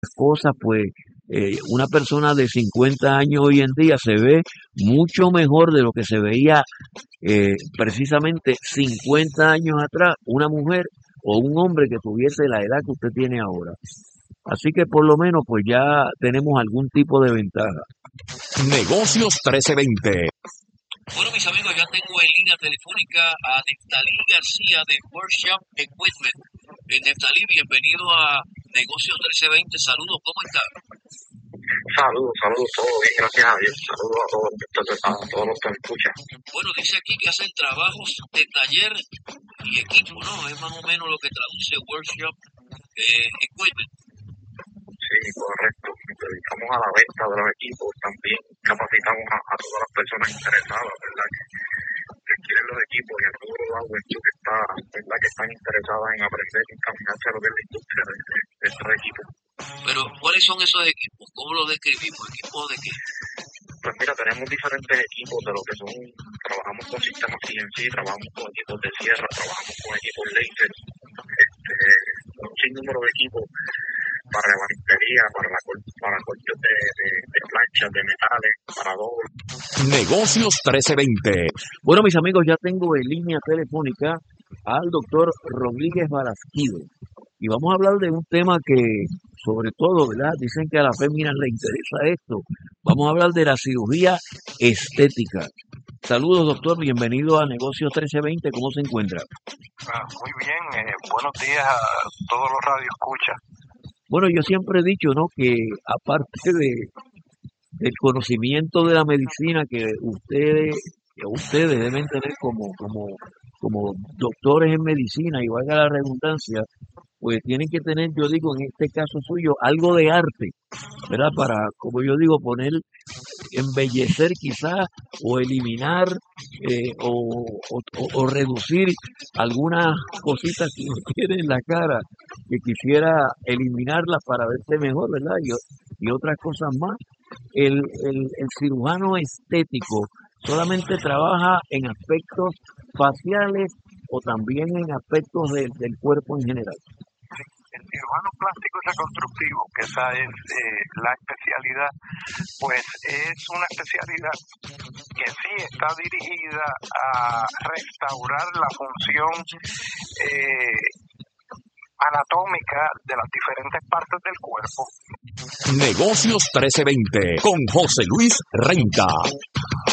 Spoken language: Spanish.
cosas, pues una persona de 50 años hoy en día se ve mucho mejor de lo que se veía precisamente 50 años atrás, una mujer o un hombre que tuviese la edad que usted tiene ahora. Así que por lo menos pues ya tenemos algún tipo de ventaja. Negocios 1320. Bueno, mis amigos, ya tengo en línea telefónica a Neftalí García de Workshop Equipment. Neftalí, bienvenido a Negocios 1320. Saludos, ¿cómo está? Saludos, todo bien, gracias a Dios. Saludos a todos los que me escuchan. Bueno, dice aquí que hacen trabajos de taller y equipo, ¿no? Es más o menos lo que traduce Workshop Equipment. Sí, correcto. Nos dedicamos a la venta de los equipos. También capacitamos a todas las personas interesadas, ¿verdad? Que quieren los equipos y a todo la juventud que están interesadas en aprender y encaminarse a lo que es la industria de estos equipos. Pero, ¿cuáles son esos equipos? ¿Cómo los describimos? ¿Equipos de qué? Pues mira, tenemos diferentes equipos de lo que son, trabajamos con sistemas CNC, trabajamos con equipos de sierra, trabajamos con equipos laser, un sinnúmero de equipos para ebanistería, para cortes de planchas, de metales, para doble. Negocios 1320. Bueno, mis amigos, ya tengo en línea telefónica al doctor Rodríguez Balasquido. Y vamos a hablar de un tema que, sobre todo, ¿verdad? Dicen que a las féminas le interesa esto. Vamos a hablar de la cirugía estética. Saludos, doctor. Bienvenido a Negocios 1320. ¿Cómo se encuentra? Muy bien. Buenos días a todos los radioescuchas. Bueno, yo siempre he dicho, ¿no? Que aparte del conocimiento de la medicina que ustedes deben tener como doctores en medicina, y valga la redundancia, pues tienen que tener, yo digo, en este caso suyo, algo de arte, ¿verdad? Para, como yo digo, embellecer quizás, o eliminar, o reducir algunas cositas que uno tiene en la cara, que quisiera eliminarlas para verse mejor, ¿verdad? Y otras cosas más. El cirujano estético solamente trabaja en aspectos faciales o también en aspectos del cuerpo en general. El cirujano plástico y reconstructivo, que esa es la especialidad, pues es una especialidad que sí está dirigida a restaurar la función anatómica de las diferentes partes del cuerpo. Negocios 1320 con José Luis Renta.